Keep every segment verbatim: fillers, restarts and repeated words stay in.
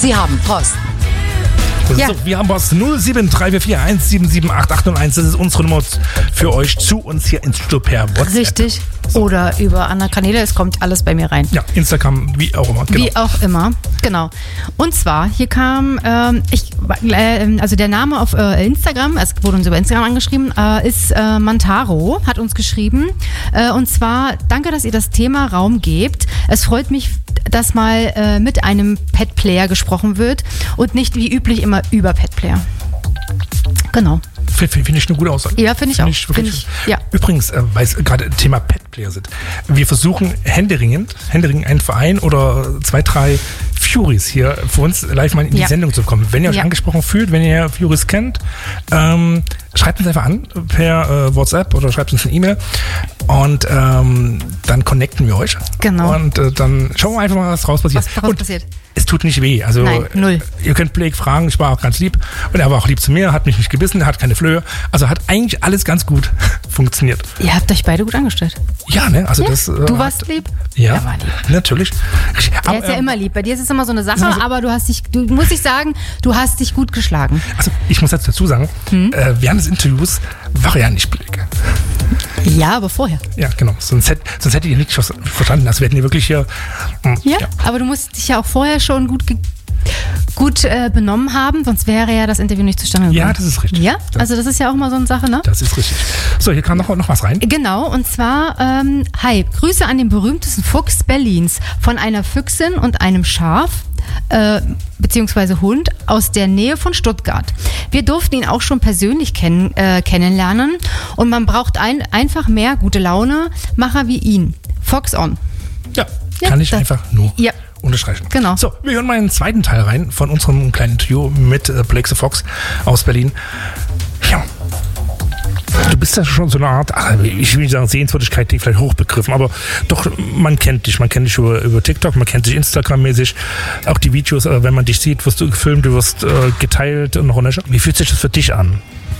Sie haben Post. Ja. So, wir haben Post null sieben drei vier vier eins sieben sieben acht acht null eins. Das ist unsere Nummer für euch zu uns hier ins Studio per WhatsApp. Richtig. So. Oder über andere Kanäle. Es kommt alles bei mir rein. Ja, Instagram, wie auch immer. Genau. Wie auch immer, genau. Und zwar, hier kam, ähm, ich, äh, also der Name auf äh, Instagram, es wurde uns über Instagram angeschrieben, äh, ist äh, Mantaro, hat uns geschrieben. Äh, und zwar, danke, dass ihr das Thema Raum gebt. Es freut mich, dass mal äh, mit einem Pet-Player gesprochen wird und nicht wie üblich immer über Pet-Player. Genau. Finde ich eine gute Aussage. Ja, finde ich find auch. Ich, find ich, ja. Übrigens, äh, weil es gerade Thema Pet-Player sind. Wir versuchen händeringend, händeringend einen Verein oder zwei, drei Furies hier für uns live mal in die ja. Sendung zu kommen. Wenn ihr euch ja. angesprochen fühlt, wenn ihr Furies kennt, ähm, schreibt uns einfach an per äh, WhatsApp oder schreibt uns eine E-Mail und ähm, dann connecten wir euch. Genau. Und äh, dann schauen wir einfach mal, was draus passiert. Was daraus und passiert. Es tut nicht weh. Also Nein, null. Ihr könnt Blake fragen, ich war auch ganz lieb und er war auch lieb zu mir, hat mich nicht gebissen, hat keine Flöhe. Also hat eigentlich alles ganz gut funktioniert. Ihr habt euch beide gut angestellt. Ja, ne? Also ja. das, äh, du warst lieb? Ja, er war lieb. Natürlich. Aber, er ist ja ähm, immer lieb. Bei dir ist es immer so eine Sache, also, aber du hast dich, du musst ich sagen, du hast dich gut geschlagen. Also ich muss jetzt dazu sagen, hm? äh, während des Interviews war er ja nicht Blake. Ja, aber vorher. Ja, genau. Sonst, hätt, sonst hättet ihr nicht verstanden. Also wir hätten hier wirklich hier... Mh, ja, ja, aber du musst dich ja auch vorher schon gut ge- gut äh, benommen haben, sonst wäre ja das Interview nicht zustande gekommen. Ja, das ist richtig. Ja, also das ist ja auch mal so eine Sache, ne? Das ist richtig. So, hier kam noch, noch was rein. Genau, und zwar, ähm, hi, Grüße an den berühmtesten Fuchs Berlins von einer Füchsin und einem Schaf, äh, beziehungsweise Hund aus der Nähe von Stuttgart. Wir durften ihn auch schon persönlich kenn- äh, kennenlernen und man braucht ein, einfach mehr gute Laune-Macher wie ihn. Fox on. Ja, ja kann ich das, einfach nur... Ja. unterstreichen. Genau. So, wir hören mal einen zweiten Teil rein von unserem kleinen Interview mit äh, Blake the Fox aus Berlin. Ja. Du bist ja schon so eine Art, ach, ich will nicht sagen Sehenswürdigkeit, die vielleicht hochbegriffen, aber doch, man kennt dich. Man kennt dich über, über TikTok, man kennt dich Instagram-mäßig. Auch die Videos, äh, wenn man dich sieht, wirst du gefilmt, du wirst äh, geteilt und noch eine. Wie fühlt sich das für dich an?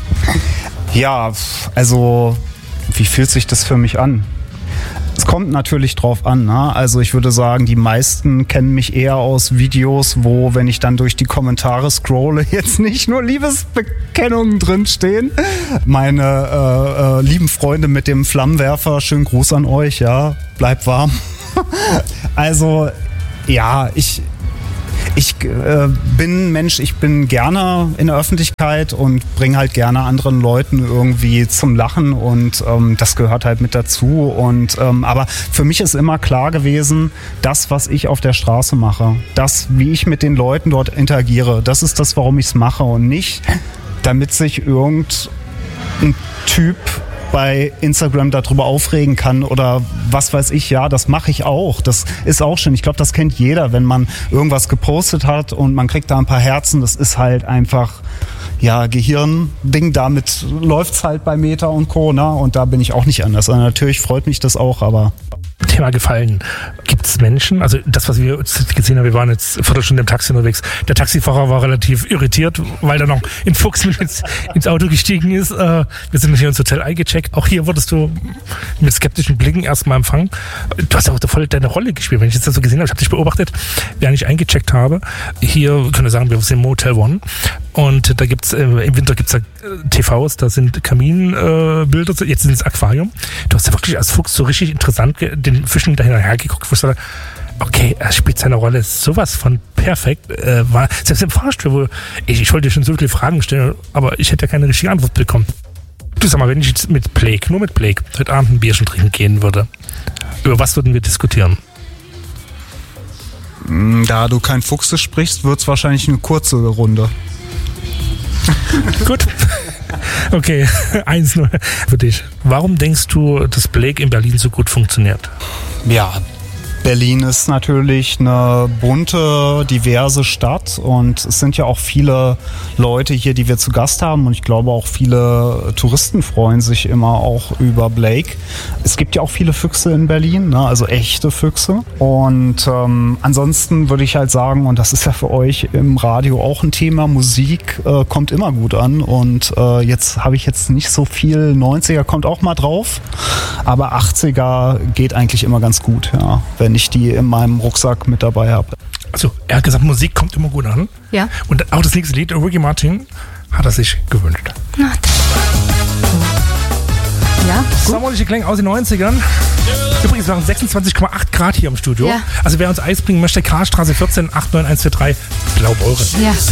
Ja, also, wie fühlt sich das für mich an? Es kommt natürlich drauf an, ne? Also ich würde sagen, die meisten kennen mich eher aus Videos, wo, wenn ich dann durch die Kommentare scrolle, jetzt nicht nur Liebesbekennungen drinstehen. Meine äh, äh, lieben Freunde mit dem Flammenwerfer, schönen Gruß an euch, ja, bleibt warm. Also, ja, ich... Ich äh, bin ein Mensch, ich bin gerne in der Öffentlichkeit und bringe halt gerne anderen Leuten irgendwie zum Lachen und ähm, das gehört halt mit dazu. Und ähm, aber für mich ist immer klar gewesen, das, was ich auf der Straße mache, das, wie ich mit den Leuten dort interagiere, das ist das, warum ich es mache und nicht, damit sich irgendein Typ bei Instagram darüber aufregen kann oder was weiß ich, ja, das mache ich auch. Das ist auch schön. Ich glaube, das kennt jeder, wenn man irgendwas gepostet hat und man kriegt da ein paar Herzen. Das ist halt einfach, ja, Gehirnding. Damit läuft's halt bei Meta und Co. Ne? Und da bin ich auch nicht anders. Also natürlich freut mich das auch, aber... Thema gefallen. Gibt es Menschen, also das, was wir jetzt gesehen haben, wir waren jetzt eine Viertelstunde im Taxi unterwegs, der Taxifahrer war relativ irritiert, weil da noch ein Fuchs mit ins, ins Auto gestiegen ist. Wir sind hier ins Hotel eingecheckt. Auch hier wurdest du mit skeptischen Blicken erstmal empfangen. Du hast ja auch voll deine Rolle gespielt. Wenn ich jetzt das so gesehen habe, ich habe dich beobachtet, während ich eingecheckt habe. Hier, wir können sagen, wir sind im Motel One. Und da gibt's, äh, im Winter gibt's da äh, T Vs, da sind Kaminbilder, äh, jetzt sind es Aquarium. Du hast ja wirklich als Fuchs so richtig interessant ge- den Fischen dahinter geguckt, wo ich sage, okay, er spielt seine Rolle sowas von perfekt. Äh, war, selbst im Fahrstuhl, wo ich, ich wollte dir schon so viele Fragen stellen, aber ich hätte ja keine richtige Antwort bekommen. Du sag mal, wenn ich jetzt mit Blake, nur mit Blake, heute Abend ein Bierchen trinken gehen würde, über was würden wir diskutieren? Da du kein Fuchs sprichst, wird es wahrscheinlich eine kurze Runde. Gut. Okay, eins nur für dich. Warum denkst du, dass Blake in Berlin so gut funktioniert? Ja, Berlin ist natürlich eine bunte, diverse Stadt und es sind ja auch viele Leute hier, die wir zu Gast haben und ich glaube auch viele Touristen freuen sich immer auch über Blake. Es gibt ja auch viele Füchse in Berlin, ne? Also echte Füchse und ähm, ansonsten würde ich halt sagen, und das ist ja für euch im Radio auch ein Thema, Musik äh, kommt immer gut an und äh, jetzt habe ich jetzt nicht so viel, neunziger kommt auch mal drauf, aber achtziger geht eigentlich immer ganz gut, ja, wenn ich die in meinem Rucksack mit dabei habe. Also, er hat gesagt, Musik kommt immer gut an. Ja. Und auch das nächste Lied, Ricky Martin, hat er sich gewünscht. Na, ja, Sommerliche Klänge aus den neunzigern. Übrigens waren sechsundzwanzig Komma acht Grad hier im Studio. Ja. Also wer uns Eis bringen möchte, Karlstraße vierzehn acht neun eins vier drei, glaub eure. Ja.